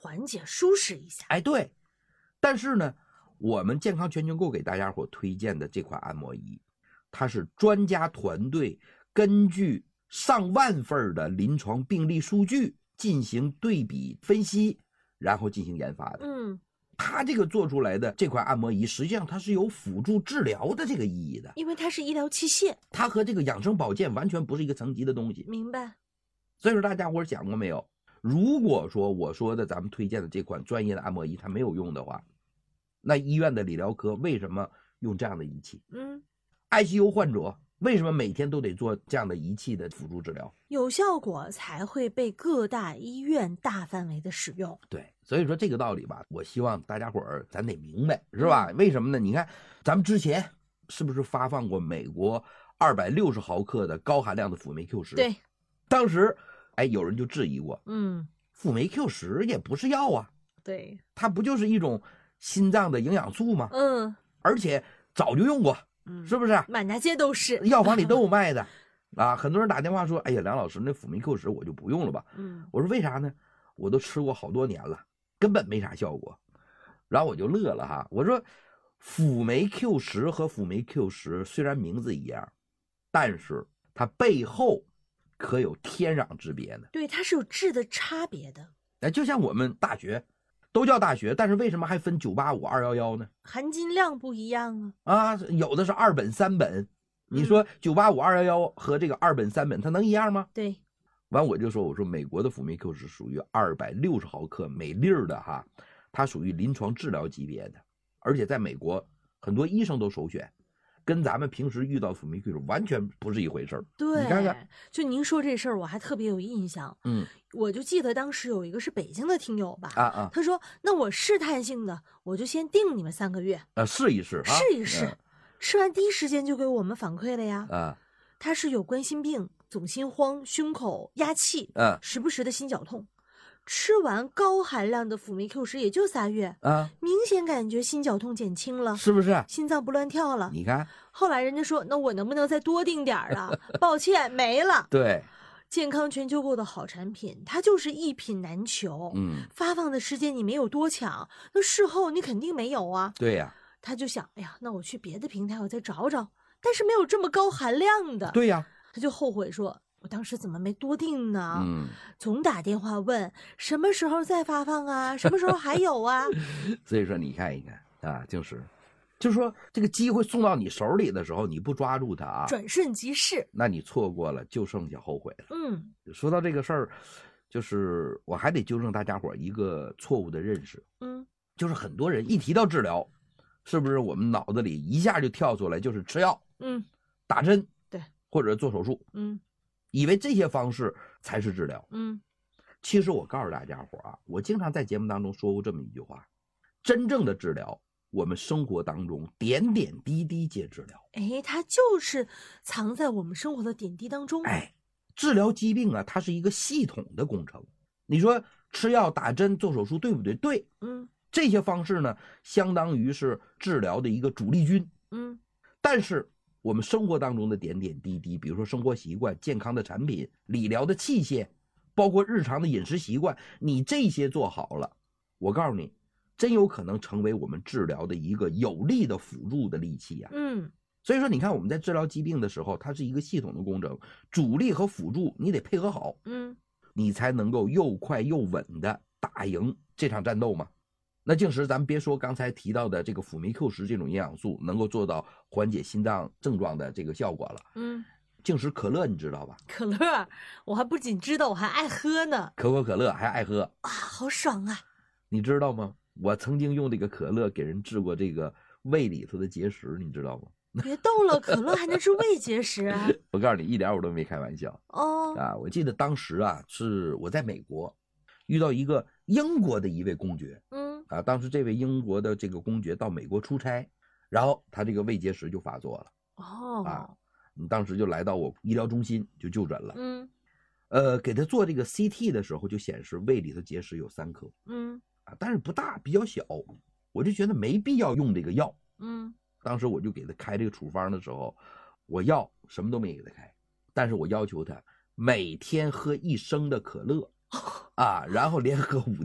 缓解舒适一下。 哎，对。但是呢，我们健康全球购给大家伙推荐的这款按摩仪，它是专家团队根据上万份的临床病例数据进行对比分析，然后进行研发的。它这个做出来的这款按摩仪，实际上它是有辅助治疗的这个意义的， 因为它是医疗器械， 它和这个养生保健完全不是一个层级的东西。 明白。 所以说大家伙想过没有，如果说我说的咱们推荐的这款专业的按摩仪它没有用的话，那医院的理疗科为什么用这样的仪器？ICU 患者为什么每天都得做这样的仪器的辅助治疗？ 有效果才会被各大医院大范围的使用。 对，所以说这个道理吧，我希望大家伙儿咱得明白，是吧？为什么呢？你看咱们之前是不是发放过美国260毫克的高含量的辅酶 Q10？ 对， 当时有人就质疑过，辅酶 Q10也不是药啊， 对， 它不就是一种心脏的营养素吗？而且早就用过，是不是？ 满大街都是， 药房里都有卖的啊。很多人打电话说，哎呀，梁老师，那辅酶 Q10我就不用了吧。我说为啥呢？我都吃过好多年了，根本没啥效果。然后我就乐了哈，我说辅酶 Q10和辅酶 Q10虽然名字一样，但是它背后可有天壤之别呢。 对，它是有质的差别的。 就像我们大学都叫大学，但是为什么还分985、211呢？ 含金量不一样啊。 有的是2本3本，你说985、211和这个2本3本它能一样吗？ 对。 完我就说，我说美国的辅酶 Q 是属于260毫克每粒的哈，它属于临床治疗级别的，而且在美国很多医生都首选，跟咱们平时遇到辅酶 Q 完全不是一回事儿。 对， 你看看， 就您说这事儿，我还特别有印象。我就记得当时有一个是北京的听友吧，他说那我试探性的，我就先订你们3个月， 试一试， 吃完第一时间就给我们反馈了呀。他是有冠心病、总心慌、胸口压气，时不时的心绞痛。吃完高含量的辅酶 Q10也就3月，明显感觉心绞痛减轻了， 是不是？ 心脏不乱跳了。 你看， 后来人家说，那我能不能再多订点啊？抱歉，没了。 对， 健康全球购的好产品，它就是一品难求。发放的时间你没有多抢，那事后你肯定没有啊。 对呀， 他就想，哎呀，那我去别的平台我再找找。但是没有这么高含量的， 对呀， 他就后悔说，我当时怎么没多订呢？总打电话问什么时候再发放啊，什么时候还有啊？ 所以说你看一看啊，就是说这个机会送到你手里的时候，你不抓住它啊， 转瞬即逝， 那你错过了就剩下后悔了。说到这个事儿，就是我还得纠正大家伙一个错误的认识，就是很多人一提到治疗，是不是我们脑子里一下就跳出来就是吃药，打针， 对， 或者做手术，以为这些方式才是治疗。其实我告诉大家伙啊，我经常在节目当中说过这么一句话，真正的治疗，我们生活当中点点滴滴皆治疗。 它就是藏在我们生活的点滴当中。 治疗疾病啊，它是一个系统的工程。你说吃药、打针、做手术，对不对？对。这些方式呢，相当于是治疗的一个主力军。但是我们生活当中的点点滴滴，比如说生活习惯、健康的产品、理疗的器械，包括日常的饮食习惯，你这些做好了，我告诉你，真有可能成为我们治疗的一个有力的辅助的利器啊。所以说你看我们在治疗疾病的时候，它是一个系统的工程，主力和辅助你得配合好，你才能够又快又稳的打赢这场战斗嘛。那静时咱们别说刚才提到的这个辅酶 Q10这种营养素能够做到缓解心脏症状的这个效果了。静时可乐你知道吧？ 可乐我还不仅知道，我还爱喝呢。 可口可乐还爱喝啊，好爽啊！ 你知道吗？我曾经用这个可乐给人治过这个胃里头的结石，你知道吗？ 别逗了，可乐还能治胃结石啊？ 我告诉你，一点我都没开玩笑。我记得当时啊，是我在美国遇到一个英国的一位公爵，当时这位英国的这个公爵到美国出差，然后他这个胃结石就发作了。当时就来到我医疗中心就就诊了。给他做这个 CT 的时候就显示胃里头结石有3颗，但是不大，比较小，我就觉得没必要用这个药。当时我就给他开这个处方的时候，我药什么都没给他开，但是我要求他每天喝1升的可乐然后连喝5